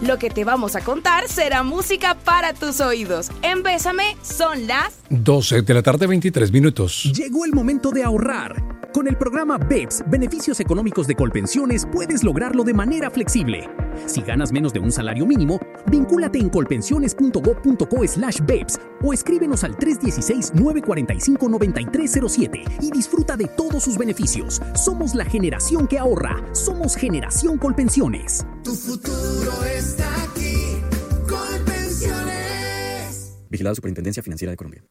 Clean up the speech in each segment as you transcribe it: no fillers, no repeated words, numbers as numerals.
Lo que te vamos a contar será música para tus oídos. En Bésame son las 12 de la tarde, 23 minutos. Llegó el momento de ahorrar. Con el programa BEPS, Beneficios Económicos de Colpensiones, puedes lograrlo de manera flexible. Si ganas menos de un salario mínimo, vincúlate en colpensiones.gov.co/BEPS o escríbenos al 316-945-9307 y disfruta de todos sus beneficios. Somos la generación que ahorra. Somos Generación Colpensiones. Tu futuro está aquí. Colpensiones. Vigilado Superintendencia Financiera de Colombia.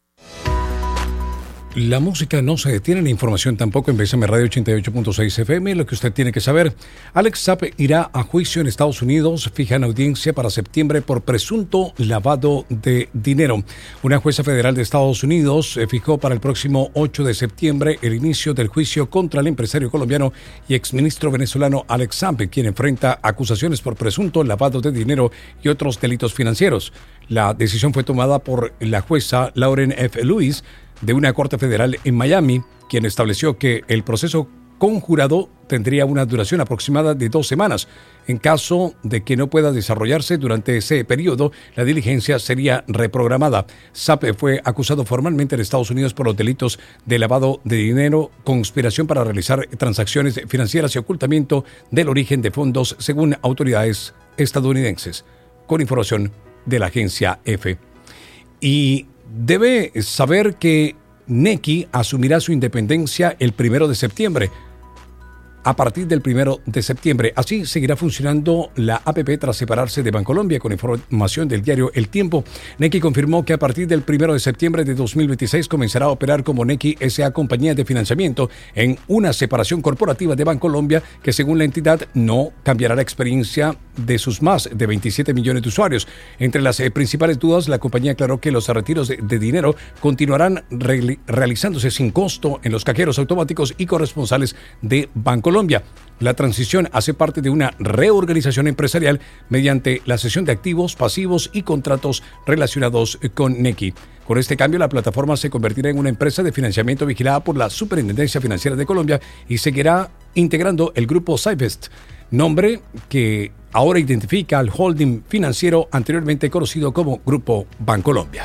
La música no se detiene, la información tampoco en Bésame Radio 88.6 FM. Lo que usted tiene que saber: Alex Zapp irá a juicio en Estados Unidos. Fijan audiencia para septiembre por presunto lavado de dinero. Una jueza federal de Estados Unidos fijó para el próximo 8 de septiembre el inicio del juicio contra el empresario colombiano y exministro venezolano Alex Zapp, quien enfrenta acusaciones por presunto lavado de dinero y otros delitos financieros. La decisión fue tomada por la jueza Lauren F. Lewis de una corte federal en Miami, quien estableció que el proceso conjurado tendría una duración aproximada de 2 semanas. En caso de que no pueda desarrollarse durante ese periodo, la diligencia sería reprogramada. Zapp fue acusado formalmente en Estados Unidos por los delitos de lavado de dinero, conspiración para realizar transacciones financieras y ocultamiento del origen de fondos, según autoridades estadounidenses, con información de la agencia EFE. Y debe saber que Nequi asumirá su independencia el 1 de septiembre. A partir del 1 de septiembre. Así seguirá funcionando la APP tras separarse de Bancolombia, con información del diario El Tiempo. Nequi confirmó que a partir del 1 de septiembre de 2026 comenzará a operar como Nequi S.A. Compañía de Financiamiento en una separación corporativa de Bancolombia que, según la entidad, no cambiará la experiencia de sus más de 27 millones de usuarios. Entre las principales dudas, la compañía aclaró que los retiros de dinero continuarán realizándose sin costo en los cajeros automáticos y corresponsales de Bancolombia. La transición hace parte de una reorganización empresarial mediante la cesión de activos, pasivos y contratos relacionados con Nequi. Con este cambio, la plataforma se convertirá en una empresa de financiamiento vigilada por la Superintendencia Financiera de Colombia y seguirá integrando el grupo Cyvest, nombre que ahora identifica al holding financiero anteriormente conocido como Grupo Bancolombia.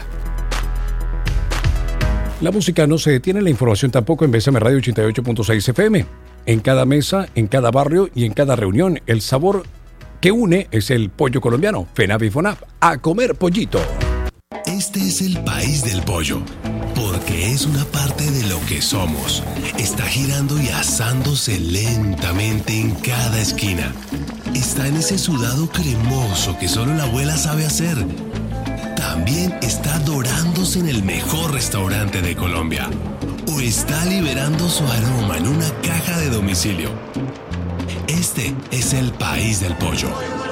La música no se detiene, la información tampoco en Bésame Radio 88.6 FM. En cada mesa, en cada barrio y en cada reunión, el sabor que une es el pollo colombiano. FENAV y FONAP, a comer pollito. Este es el país del pollo, porque es una parte de lo que somos. Está girando y asándose lentamente en cada esquina. Está en ese sudado cremoso que solo la abuela sabe hacer. También está dorándose en el mejor restaurante de Colombia. O está liberando su aroma en una caja de domicilio. Este es el país del pollo.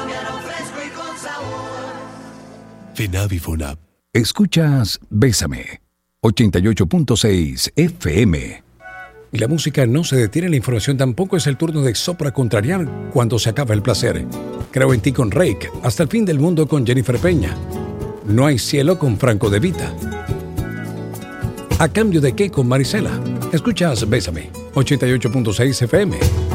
FENAV y FONAP. Escuchas Bésame 88.6 FM. La música no se detiene, la información tampoco. Es el turno de Sopra Contrariar cuando se acaba el placer. Creo en ti con Rake. Hasta el fin del mundo con Jennifer Peña. No hay cielo con Franco De Vita. ¿A cambio de qué con Marisela? Escuchas Bésame 88.6 FM.